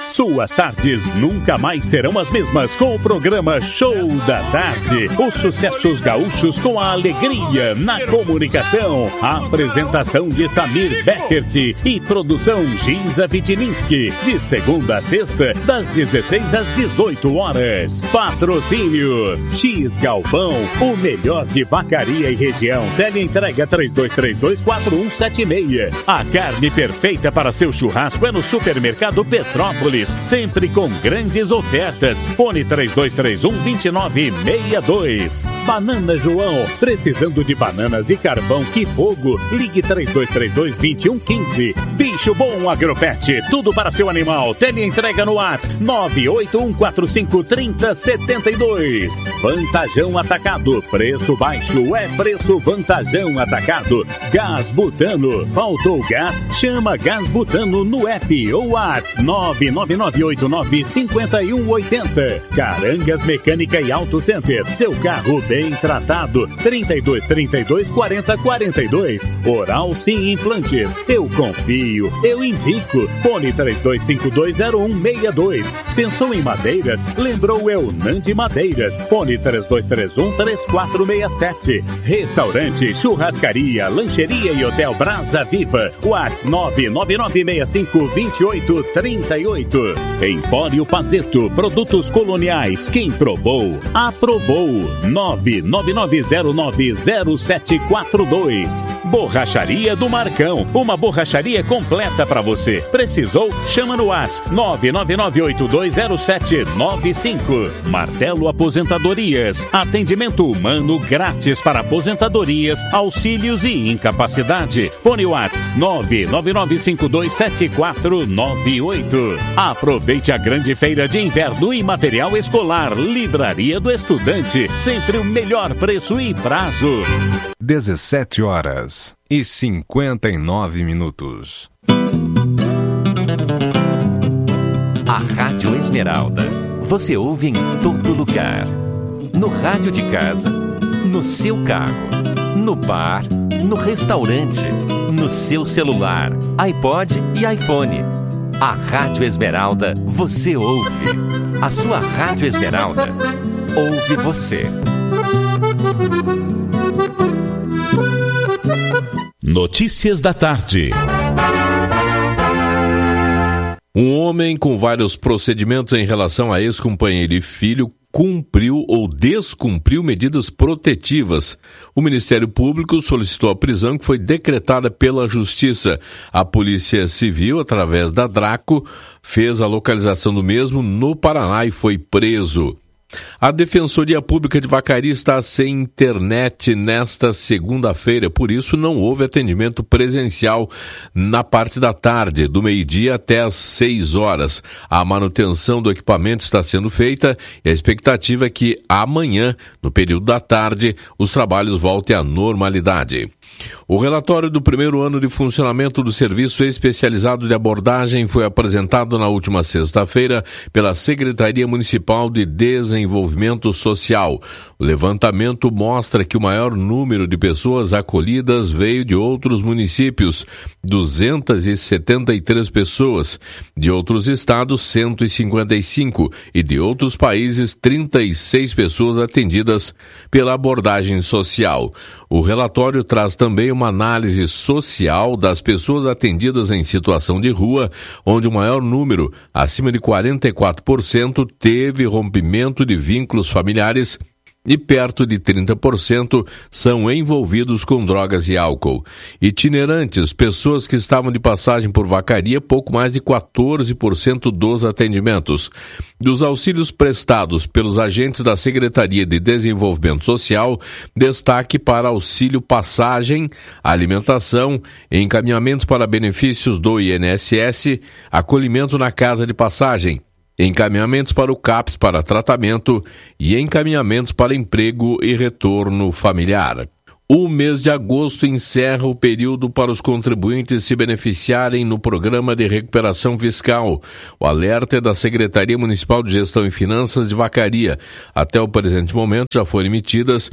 Suas tardes nunca mais serão as mesmas com o programa Show da Tarde. Os sucessos gaúchos com a alegria na comunicação. A apresentação de Samir Beckert e produção Ginza Vitininski. De segunda a sexta, das 16 às 18 horas. Patrocínio X Galpão, o melhor de Vacaria e região. Teleentrega 3232-4176. A carne perfeita para seu churrasco é no Supermercado Petrópolis. Sempre com grandes ofertas. Fone 3231-2962. Banana João, precisando de bananas e carvão, que fogo. Ligue 3232-2115. Bicho Bom Agropet, tudo para seu animal. Teleentrega no WhatsApp 981453072. Vantajão Atacado, preço baixo é preço Vantajão Atacado. Gás Butano, faltou gás? Chama Gás Butano no app ou WhatsApp 999895180. Carangas Mecânica e Auto Center, seu carro bem tratado. 3232-4042. Oral Sim Implantes, eu confio, eu indico. Fone 32520162. Pensou em madeiras? Lembrou Eunandi Madeiras. Fone 3231-3467. Restaurante, churrascaria, lancheria e hotel Brasa Viva. WhatsApp 999652838. Empório Pazeto, produtos coloniais. Quem provou, aprovou. 999090742. Borracharia do Marcão, uma borracharia completa para você. Precisou? Chama no WhatsApp 999820795. Martelo Aposentadorias, atendimento humano grátis para aposentadorias, auxílios e incapacidade. Fone WhatsApp 999527498. Aproveite a grande feira de inverno e material escolar. Livraria do Estudante, sempre o melhor preço e prazo. 17h59. A Rádio Esmeralda. Você ouve em todo lugar. No rádio de casa, no seu carro, no bar, no restaurante, no seu celular, iPod e iPhone. A Rádio Esmeralda você ouve. A sua Rádio Esmeralda ouve você. Notícias da tarde. Um homem com vários procedimentos em relação a ex-companheiro e filho cumpriu ou descumpriu medidas protetivas. O Ministério Público solicitou a prisão, que foi decretada pela Justiça. A Polícia Civil, através da Draco, fez a localização do mesmo no Paraná e foi preso. A Defensoria Pública de Vacaria está sem internet nesta segunda-feira, por isso não houve atendimento presencial na parte da tarde, do meio-dia até às 6 horas. A manutenção do equipamento está sendo feita e a expectativa é que amanhã, no período da tarde, os trabalhos voltem à normalidade. O relatório do primeiro ano de funcionamento do Serviço Especializado de Abordagem foi apresentado na última sexta-feira pela Secretaria Municipal de Desenvolvimento Social. O levantamento mostra que o maior número de pessoas acolhidas veio de outros municípios, 273 pessoas, de outros estados, 155, e de outros países, 36 pessoas atendidas pela abordagem social. O relatório traz também uma análise social das pessoas atendidas em situação de rua, onde o maior número, acima de 44%, teve rompimento de vínculos familiares e perto de 30% são envolvidos com drogas e álcool. Itinerantes, pessoas que estavam de passagem por Vacaria, pouco mais de 14% dos atendimentos. Dos auxílios prestados pelos agentes da Secretaria de Desenvolvimento Social, destaque para auxílio passagem, alimentação, encaminhamentos para benefícios do INSS, acolhimento na casa de passagem, encaminhamentos para o CAPS para tratamento e encaminhamentos para emprego e retorno familiar. O mês de agosto encerra o período para os contribuintes se beneficiarem no Programa de Recuperação Fiscal. O alerta é da Secretaria Municipal de Gestão e Finanças de Vacaria. Até o presente momento já foram emitidas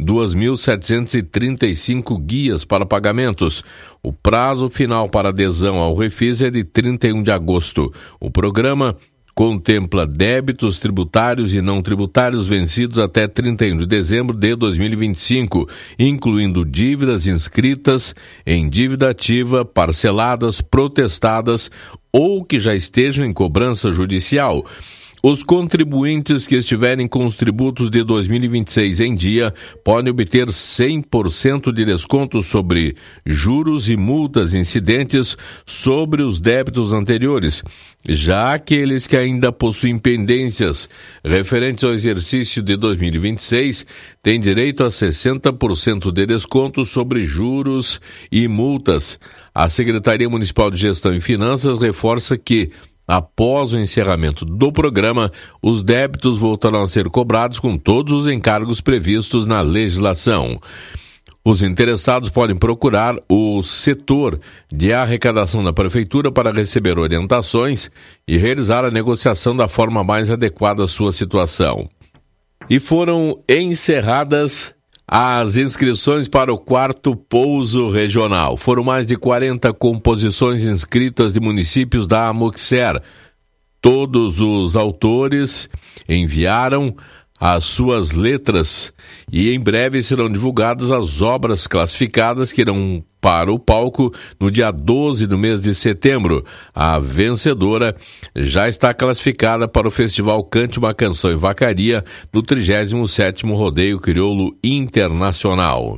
2.735 guias para pagamentos. O prazo final para adesão ao Refis é de 31 de agosto. O programa contempla débitos tributários e não tributários vencidos até 31 de dezembro de 2025, incluindo dívidas inscritas em dívida ativa, parceladas, protestadas ou que já estejam em cobrança judicial. Os contribuintes que estiverem com os tributos de 2026 em dia podem obter 100% de desconto sobre juros e multas incidentes sobre os débitos anteriores. Já aqueles que ainda possuem pendências referentes ao exercício de 2026 têm direito a 60% de desconto sobre juros e multas. A Secretaria Municipal de Gestão e Finanças reforça que, após o encerramento do programa, os débitos voltarão a ser cobrados com todos os encargos previstos na legislação. Os interessados podem procurar o setor de arrecadação da Prefeitura para receber orientações e realizar a negociação da forma mais adequada à sua situação. E foram encerradas as inscrições para o 4º Pouso Regional. Foram mais de 40 composições inscritas de municípios da Amoxer. Todos os autores enviaram as suas letras e em breve serão divulgadas as obras classificadas que irão para o palco no dia 12 do mês de setembro. A vencedora já está classificada para o Festival Cante uma Canção em Vacaria no 37º Rodeio Crioulo Internacional.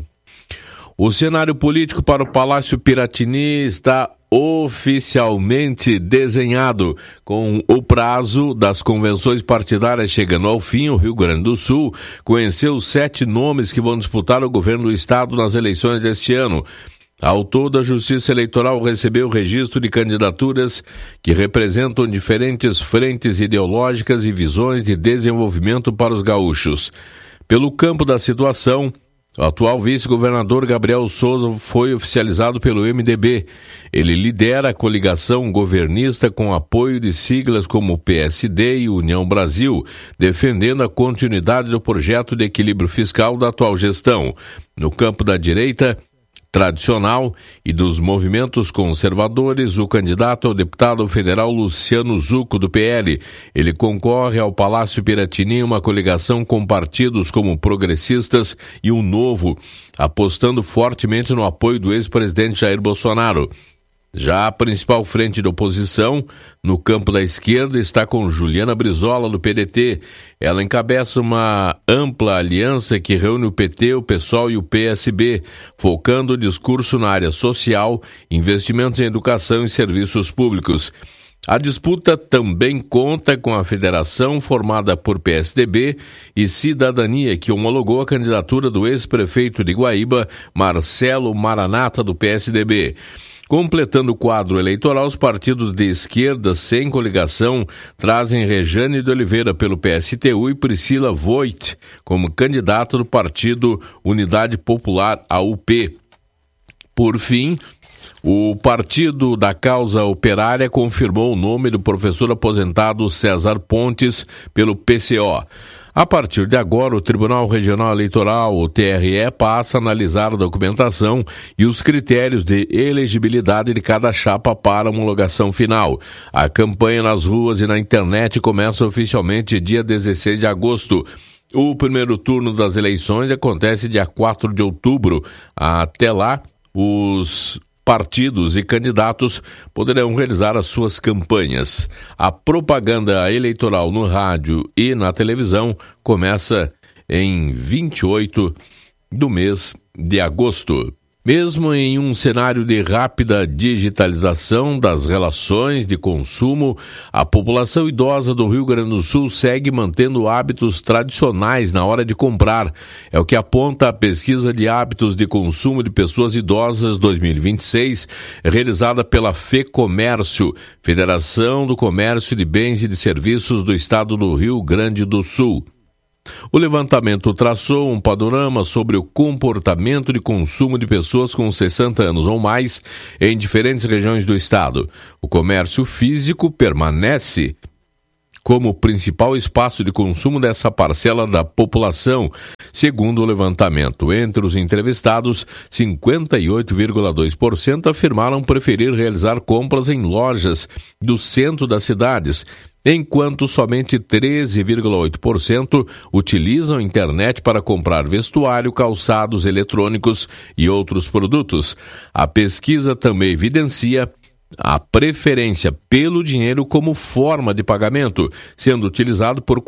O cenário político para o Palácio Piratini está oficialmente desenhado. Com o prazo das convenções partidárias chegando ao fim, o Rio Grande do Sul conheceu os 7 nomes que vão disputar o governo do estado nas eleições deste ano. Ao todo, a Justiça Eleitoral recebeu o registro de candidaturas que representam diferentes frentes ideológicas e visões de desenvolvimento para os gaúchos. Pelo campo da situação, o atual vice-governador Gabriel Souza foi oficializado pelo MDB. Ele lidera a coligação governista com apoio de siglas como PSD e União Brasil, defendendo a continuidade do projeto de equilíbrio fiscal da atual gestão. No campo da direita tradicional e dos movimentos conservadores, o candidato ao deputado federal Luciano Zucco, do PL. Ele concorre ao Palácio Piratini, uma coligação com partidos como Progressistas e o Novo, apostando fortemente no apoio do ex-presidente Jair Bolsonaro. Já a principal frente de oposição, no campo da esquerda, está com Juliana Brizola, do PDT. Ela encabeça uma ampla aliança que reúne o PT, o PSOL e o PSB, focando o discurso na área social, investimentos em educação e serviços públicos. A disputa também conta com a federação formada por PSDB e Cidadania, que homologou a candidatura do ex-prefeito de Guaíba, Marcelo Maranata, do PSDB. Completando o quadro eleitoral, os partidos de esquerda sem coligação trazem Rejane de Oliveira pelo PSTU e Priscila Voigt como candidata do partido Unidade Popular, a UP. Por fim, o Partido da Causa Operária confirmou o nome do professor aposentado César Pontes pelo PCO. A partir de agora, o Tribunal Regional Eleitoral, o TRE, passa a analisar a documentação e os critérios de elegibilidade de cada chapa para a homologação final. A campanha nas ruas e na internet começa oficialmente dia 16 de agosto. O primeiro turno das eleições acontece dia 4 de outubro. Até lá, os partidos e candidatos poderão realizar as suas campanhas. A propaganda eleitoral no rádio e na televisão começa em 28 do mês de agosto. Mesmo em um cenário de rápida digitalização das relações de consumo, a população idosa do Rio Grande do Sul segue mantendo hábitos tradicionais na hora de comprar. É o que aponta a pesquisa de hábitos de consumo de pessoas idosas 2026, realizada pela FEComércio, Federação do Comércio de Bens e de Serviços do Estado do Rio Grande do Sul. O levantamento traçou um panorama sobre o comportamento de consumo de pessoas com 60 anos ou mais em diferentes regiões do estado. O comércio físico permanece como principal espaço de consumo dessa parcela da população, segundo o levantamento. Entre os entrevistados, 58,2% afirmaram preferir realizar compras em lojas do centro das cidades, enquanto somente 13,8% utilizam a internet para comprar vestuário, calçados, eletrônicos e outros produtos. A pesquisa também evidencia a preferência pelo dinheiro como forma de pagamento, sendo utilizado por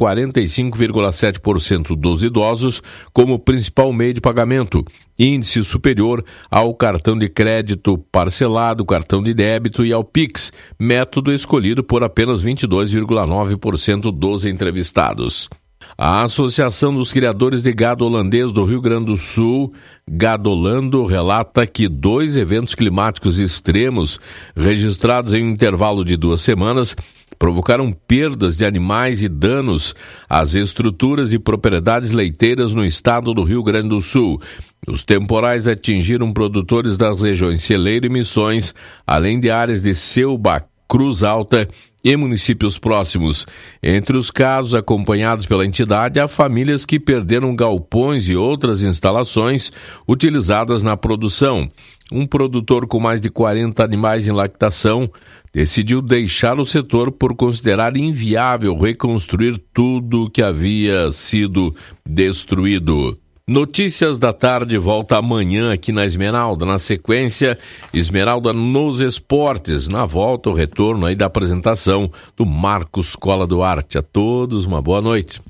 45,7% dos idosos como principal meio de pagamento, índice superior ao cartão de crédito parcelado, cartão de débito e ao Pix, método escolhido por apenas 22,9% dos entrevistados. A Associação dos Criadores de Gado Holandês do Rio Grande do Sul, Gadolando, relata que 2 eventos climáticos extremos registrados em um intervalo de 2 semanas provocaram perdas de animais e danos às estruturas de propriedades leiteiras no estado do Rio Grande do Sul. Os temporais atingiram produtores das regiões Celeiro e Missões, além de áreas de Selva, Cruz Alta e municípios próximos. Entre os casos acompanhados pela entidade, há famílias que perderam galpões e outras instalações utilizadas na produção. Um produtor com mais de 40 animais em lactação decidiu deixar o setor por considerar inviável reconstruir tudo o que havia sido destruído. Notícias da Tarde volta amanhã aqui na Esmeralda. Na sequência, Esmeralda nos esportes. Na volta, o retorno aí da apresentação do Marcos Cola Duarte. A todos, uma boa noite.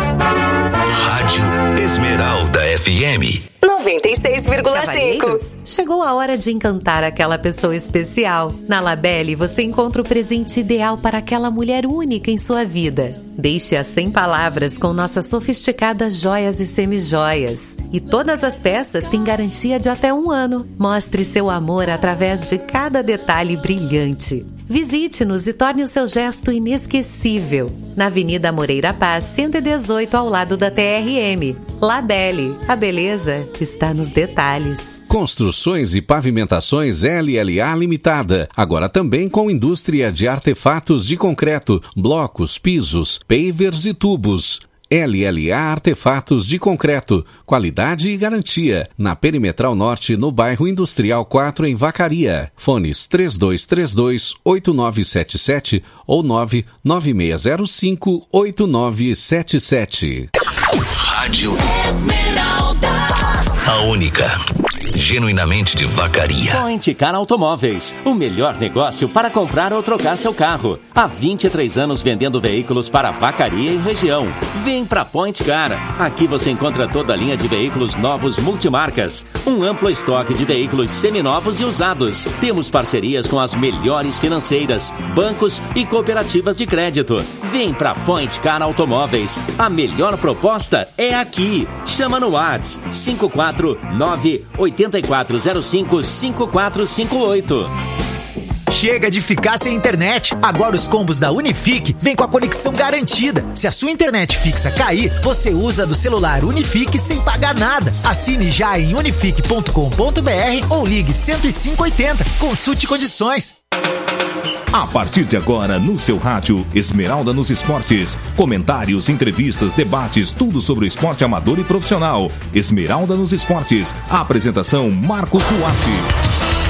Rádio Esmeralda FM 96,5. Chegou a hora de encantar aquela pessoa especial. Na Labelle, você encontra o presente ideal para aquela mulher única em sua vida. Deixe-a sem palavras com nossas sofisticadas joias e semijoias. E todas as peças têm garantia de até 1 ano. Mostre seu amor através de cada detalhe brilhante. Visite-nos e torne o seu gesto inesquecível. Na Avenida Moreira Paz, 118, ao lado da TRM. Labelle, a beleza está nos detalhes. Construções e Pavimentações LLA Limitada. Agora também com indústria de artefatos de concreto, blocos, pisos, pavers e tubos. LLA Artefatos de Concreto, qualidade e garantia. Na Perimetral Norte, no bairro Industrial 4, em Vacaria. Fones 3232-8977 ou 99605-8977. Rádio Esmeralda, a única, genuinamente de Vacaria. Point Car Automóveis, o melhor negócio para comprar ou trocar seu carro. Há 23 anos vendendo veículos para Vacaria e região. Vem pra Point Car. Aqui você encontra toda a linha de veículos novos multimarcas. Um amplo estoque de veículos seminovos e usados. Temos parcerias com as melhores financeiras, bancos e cooperativas de crédito. Vem pra Point Car Automóveis. A melhor proposta é aqui. Chama no WhatsApp 549-8405-5458. Chega de ficar sem internet. Agora os combos da Unifique vêm com a conexão garantida. Se a sua internet fixa cair, você usa do celular Unifique sem pagar nada. Assine já em unifique.com.br ou ligue 10580. Consulte condições. A partir de agora, no seu rádio, Esmeralda nos Esportes. Comentários, entrevistas, debates, tudo sobre o esporte amador e profissional. Esmeralda nos Esportes. A apresentação, Marcos Duarte.